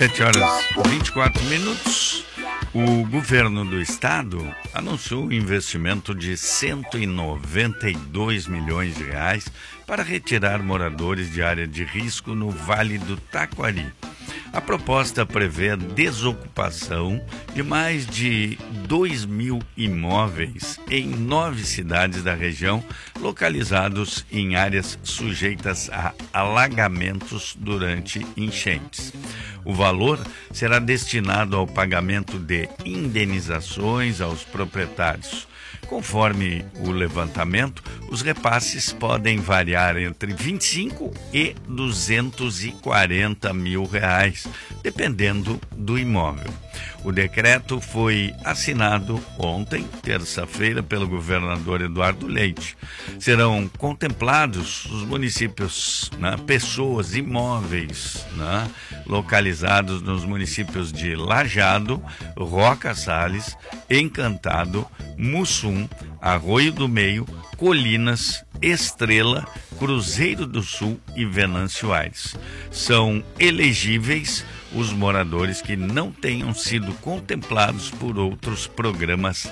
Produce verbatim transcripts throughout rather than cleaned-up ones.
sete horas e vinte e quatro minutos. O governo do estado anunciou um investimento de cento e noventa e dois milhões de reais para retirar moradores de área de risco no Vale do Taquari. A proposta prevê a desocupação de mais de dois mil imóveis em nove cidades da região, localizados em áreas sujeitas a alagamentos durante enchentes. O valor será destinado ao pagamento de indenizações aos proprietários. Conforme o levantamento, os repasses podem variar entre vinte e cinco e duzentos e quarenta mil reais, dependendo do imóvel. O decreto foi assinado ontem, terça-feira, pelo governador Eduardo Leite. Serão contemplados os municípios, né, pessoas, imóveis, né, localizados nos municípios de Lajeado, Roca Salles, Encantado, Mussum, Arroio do Meio, Colinas, Estrela, Cruzeiro do Sul e Venâncio Aires. São elegíveis os moradores que não tenham sido contemplados por outros programas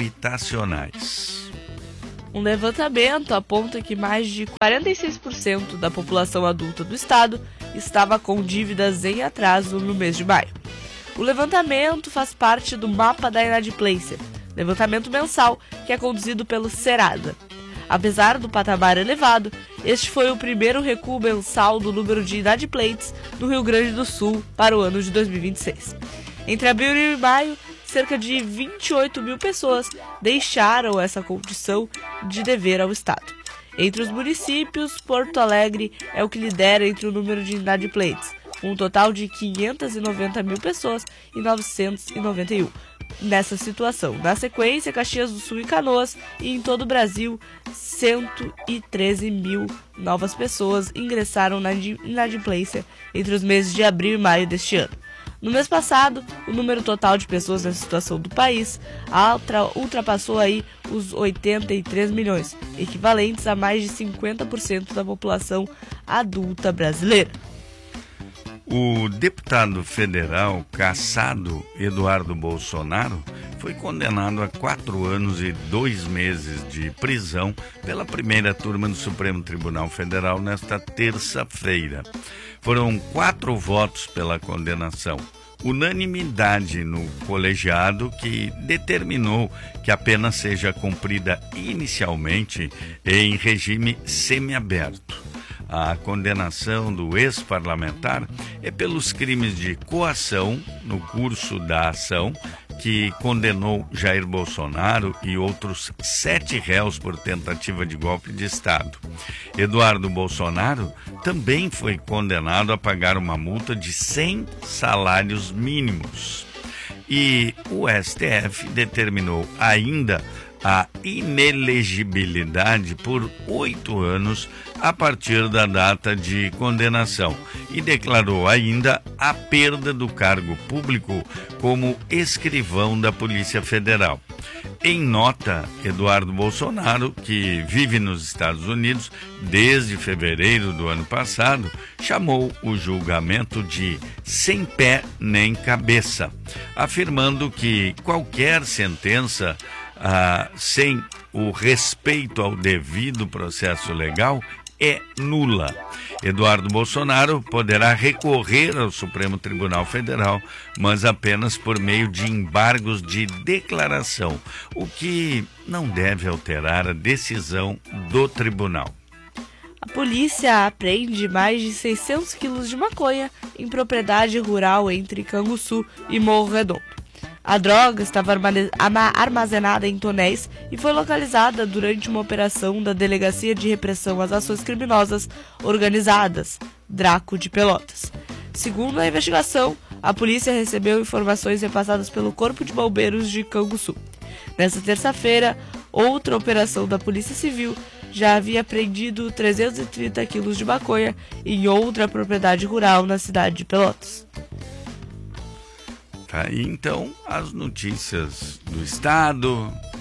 habitacionais. Um levantamento aponta que mais de quarenta e seis por cento da população adulta do estado estava com dívidas em atraso no mês de maio. O levantamento faz parte do Mapa da Inadimplência, levantamento mensal que é conduzido pelo Serasa. Apesar do patamar elevado, este foi o primeiro recuo mensal do número de inadimplentes no Rio Grande do Sul para o ano de dois mil e vinte e seis. Entre abril e maio, cerca de vinte e oito mil pessoas deixaram essa condição de dever ao Estado. Entre os municípios, Porto Alegre é o que lidera entre o número de inadimplentes, com um total de quinhentas e noventa mil pessoas e novecentos e noventa e um. Nessa situação, na sequência, Caxias do Sul e Canoas, e em todo o Brasil, cento e treze mil novas pessoas ingressaram na inadimplência entre os meses de abril e maio deste ano. No mês passado, o número total de pessoas nessa situação do país ultrapassou aí os oitenta e três milhões, equivalentes a mais de cinquenta por cento da população adulta brasileira. O deputado federal cassado Eduardo Bolsonaro foi condenado a quatro anos e dois meses de prisão pela primeira turma do Supremo Tribunal Federal nesta terça-feira. Foram quatro votos pela condenação. Unanimidade no colegiado que determinou que a pena seja cumprida inicialmente em regime semiaberto. A condenação do ex-parlamentar é pelos crimes de coação no curso da ação, que condenou Jair Bolsonaro e outros sete réus por tentativa de golpe de Estado. Eduardo Bolsonaro também foi condenado a pagar uma multa de cem salários mínimos. E o S T F determinou ainda a inelegibilidade por oito anos a partir da data de condenação e declarou ainda a perda do cargo público como escrivão da Polícia Federal. Em nota, Eduardo Bolsonaro, que vive nos Estados Unidos desde fevereiro do ano passado, chamou o julgamento de sem pé nem cabeça, afirmando que qualquer sentença Ah, sem o respeito ao devido processo legal é nula. Eduardo Bolsonaro poderá recorrer ao Supremo Tribunal Federal, mas apenas por meio de embargos de declaração, o que não deve alterar a decisão do tribunal. A polícia apreende mais de seiscentos quilos de maconha em propriedade rural entre Canguçu e Morro Redondo. A droga estava armazenada em tonéis e foi localizada durante uma operação da Delegacia de Repressão às Ações Criminosas Organizadas, Draco de Pelotas. Segundo a investigação, a polícia recebeu informações repassadas pelo Corpo de Bombeiros de Canguçu. Nesta terça-feira, outra operação da Polícia Civil já havia apreendido trezentos e trinta quilos de maconha em outra propriedade rural na cidade de Pelotas. Tá, e então, as notícias do estado,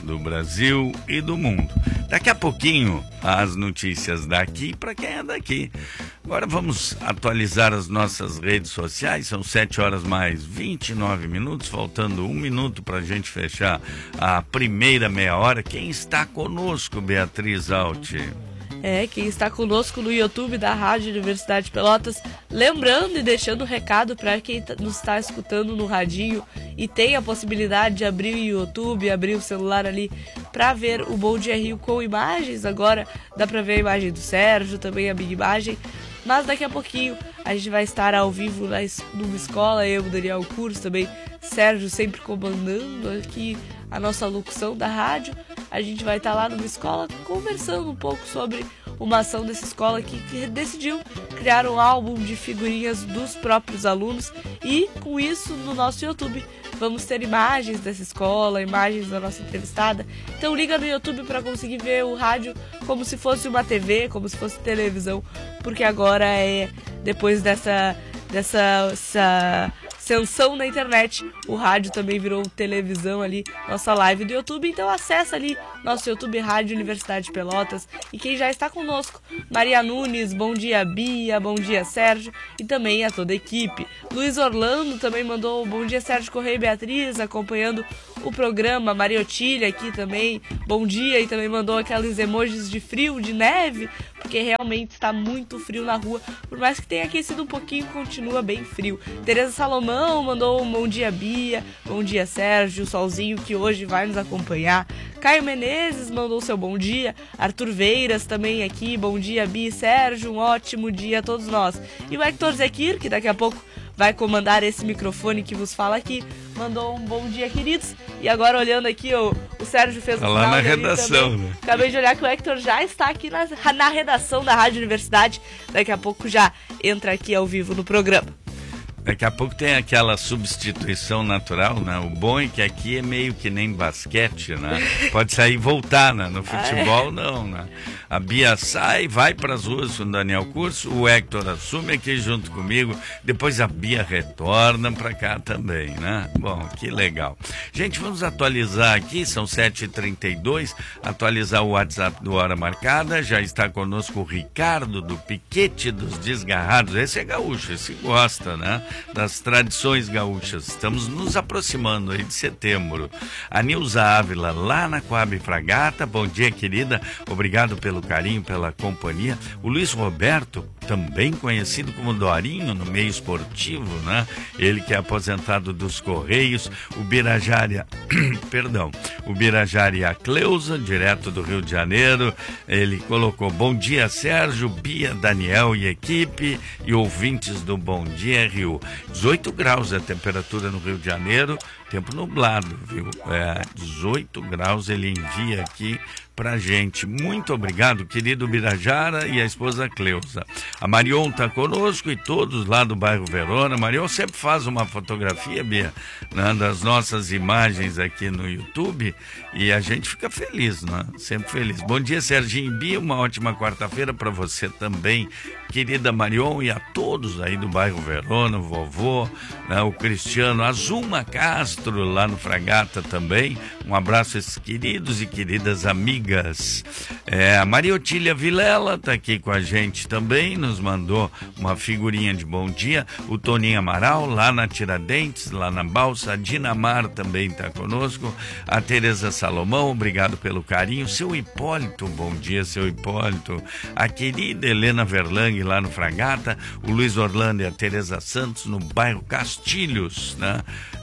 do Brasil e do mundo. Daqui a pouquinho, as notícias daqui para quem é daqui. Agora vamos atualizar as nossas redes sociais, são sete horas mais vinte e nove minutos, faltando um minuto para a gente fechar a primeira meia hora. Quem está conosco, Beatriz Alt? É, quem está conosco no YouTube da Rádio Universidade de Pelotas, lembrando e deixando um recado para quem nos está escutando no radinho e tem a possibilidade de abrir o YouTube, abrir o celular ali para ver o Bom Dia Rio com imagens. Agora dá para ver a imagem do Sérgio, também a minha imagem, mas daqui a pouquinho a gente vai estar ao vivo na, numa escola, eu, Daniel Curso, também Sérgio sempre comandando aqui a nossa locução da rádio. A gente vai estar lá numa escola conversando um pouco sobre uma ação dessa escola que, que decidiu criar um álbum de figurinhas dos próprios alunos, e com isso no nosso YouTube vamos ter imagens dessa escola, imagens da nossa entrevistada. Então liga no YouTube para conseguir ver o rádio como se fosse uma T V, como se fosse televisão, porque agora é, depois dessa, dessa essa ascensão na internet, o rádio também virou televisão ali, nossa live do YouTube. Então acessa ali nosso YouTube Rádio Universidade de Pelotas. E quem já está conosco, Maria Nunes, bom dia Bia, bom dia Sérgio, e também a toda a equipe. Luiz Orlando também mandou bom dia Sérgio Correia e Beatriz, acompanhando o programa. Maria Otília aqui também, bom dia, e também mandou aqueles emojis de frio, de neve, porque realmente está muito frio na rua, por mais que tenha aquecido um pouquinho, continua bem frio. Tereza Salomão mandou um bom dia Bia, bom dia Sérgio, o solzinho que hoje vai nos acompanhar. Caio Menezes mandou seu bom dia, Arthur Veiras também aqui, bom dia Bia e Sérgio, um ótimo dia a todos nós. E o Hector Zequir, que daqui a pouco vai comandar esse microfone que vos fala aqui, mandou um bom dia, queridos. E agora olhando aqui, o, o Sérgio fez um lá na redação, né? Acabei de olhar que o Hector já está aqui na, na redação da Rádio Universidade. Daqui a pouco já entra aqui ao vivo no programa. Daqui a pouco tem aquela substituição natural, né? O bom é que aqui é meio que nem basquete, né? Pode sair e voltar, né? No futebol, ah, é? Não, né? A Bia sai, vai para as ruas com o Daniel Curso, o Hector assume aqui junto comigo, depois a Bia retorna para cá também, né? Bom, que legal. Gente, vamos atualizar aqui, são sete e trinta e dois, atualizar o WhatsApp do Hora Marcada. Já está conosco o Ricardo, do Piquete dos Desgarrados. Esse é gaúcho, esse gosta, né? Das tradições gaúchas. Estamos nos aproximando aí de setembro. A Nilza Ávila, lá na Coab Fragata, bom dia, querida, obrigado pelo carinho, pela companhia. O Luiz Roberto, também conhecido como Dorinho no meio esportivo, né? Ele que é aposentado dos Correios. O Birajara, perdão, o Birajara e a Cleusa, direto do Rio de Janeiro, ele colocou bom dia Sérgio, Bia, Daniel e equipe e ouvintes do Bom Dia Rio. dezoito graus a temperatura no Rio de Janeiro, tempo nublado, viu? É, dezoito graus ele envia aqui pra gente. Muito obrigado, querido Birajara e a esposa Cleusa. A Marion tá conosco e todos lá do bairro Verona. A Marion sempre faz uma fotografia, Bia, né, das nossas imagens aqui no YouTube, e a gente fica feliz, né? Sempre feliz. Bom dia, Serginho e Bia, uma ótima quarta-feira para você também, querida Marion, e a todos aí do bairro Verona, o vovô, né, o Cristiano, a Zuma Castro lá no Fragata também. Um abraço a esses queridos e queridas amigas. É, a Maria Otília Vilela está aqui com a gente também, nos mandou uma figurinha de bom dia. O Toninho Amaral, lá na Tiradentes, lá na Balsa. A Dinamar também está conosco. A Tereza Salomão, obrigado pelo carinho. Seu Hipólito, bom dia, seu Hipólito. A querida Helena Verlang, lá no Fragata. O Luiz Orlando e a Tereza Santos, no bairro Castilhos, né?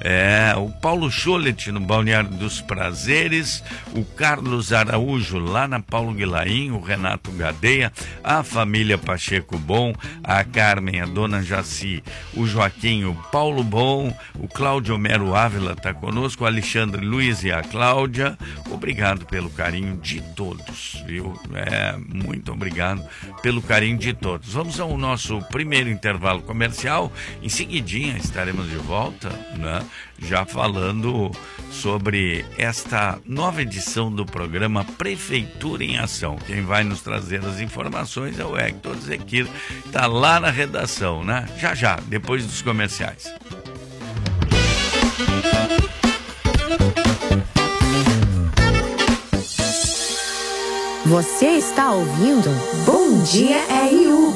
É, o Paulo Cholet, no Balneário dos Prazeres. O Carlos Araújo, lá na Paulo Guilaim, o Renato Gadeia, a família Pacheco Bom, a Carmen, a Dona Jaci, o Joaquim, o Paulo Bom, o Cláudio Homero Ávila está conosco, o Alexandre Luiz e a Cláudia. Obrigado pelo carinho de todos, viu? É, muito obrigado pelo carinho de todos. Vamos ao nosso primeiro intervalo comercial, em seguidinha estaremos de volta, né? Já falando sobre esta nova edição do programa Prefeitura em Ação. Quem vai nos trazer as informações é o Hector Zequir, está lá na redação, né? Já já, depois dos comerciais. Você está ouvindo Bom Dia R U.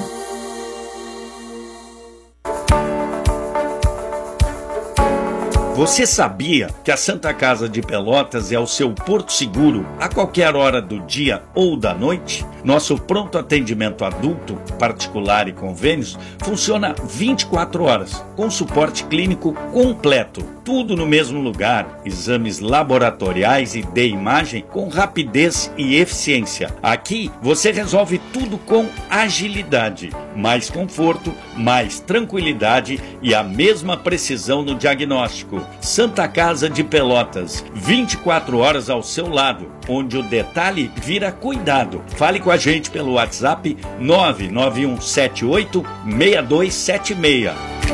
Você sabia que a Santa Casa de Pelotas é o seu porto seguro a qualquer hora do dia ou da noite? Nosso pronto atendimento adulto, particular e convênios, funciona vinte e quatro horas, com suporte clínico completo. Tudo no mesmo lugar, exames laboratoriais e de imagem com rapidez e eficiência. Aqui você resolve tudo com agilidade, mais conforto, mais tranquilidade e a mesma precisão no diagnóstico. Santa Casa de Pelotas, vinte e quatro horas ao seu lado, onde o detalhe vira cuidado. Fale com a gente pelo WhatsApp nove nove um sete oito seis dois sete seis.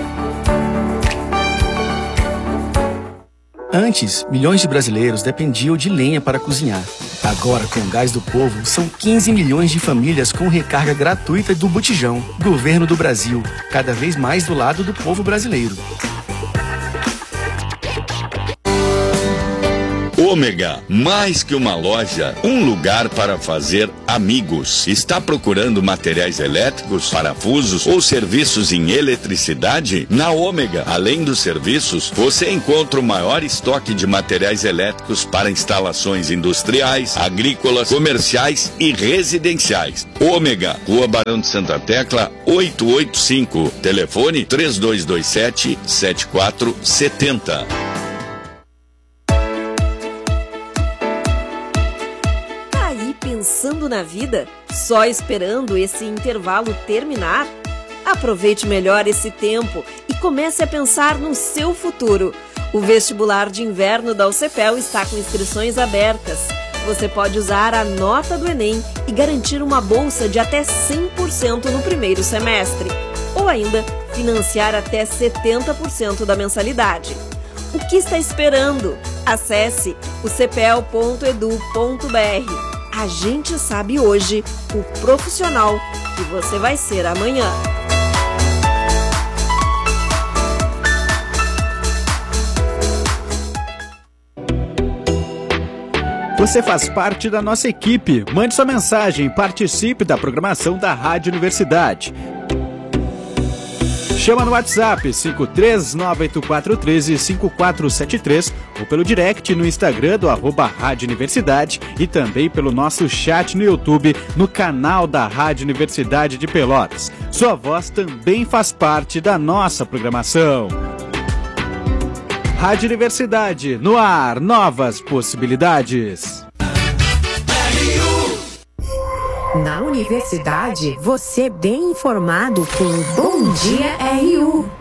Antes, milhões de brasileiros dependiam de lenha para cozinhar. Agora, com o Gás do Povo, são quinze milhões de famílias com recarga gratuita do botijão. Governo do Brasil, cada vez mais do lado do povo brasileiro. Ômega, mais que uma loja, um lugar para fazer amigos. Está procurando materiais elétricos, parafusos ou serviços em eletricidade? Na Ômega, além dos serviços, você encontra o maior estoque de materiais elétricos para instalações industriais, agrícolas, comerciais e residenciais. Ômega, Rua Barão de Santa Tecla, oitocentos e oitenta e cinco. Telefone três dois dois sete, sete quatro sete zero. Pensando na vida, só esperando esse intervalo terminar? Aproveite melhor esse tempo e comece a pensar no seu futuro. O vestibular de inverno da U C P E L está com inscrições abertas. Você pode usar a nota do Enem e garantir uma bolsa de até cem por cento no primeiro semestre, ou ainda financiar até setenta por cento da mensalidade. O que está esperando? Acesse u c p e l ponto e d u ponto b r. A gente sabe hoje o profissional que você vai ser amanhã. Você faz parte da nossa equipe. Mande sua mensagem e participe da programação da Rádio Universidade. Chama no WhatsApp cinco três nove oito quatro um três cinco quatro sete três ou pelo direct no Instagram do arroba Rádio Universidade e também pelo nosso chat no YouTube no canal da Rádio Universidade de Pelotas. Sua voz também faz parte da nossa programação. Rádio Universidade, no ar, novas possibilidades. Na universidade, você bem informado com Bom Dia R U.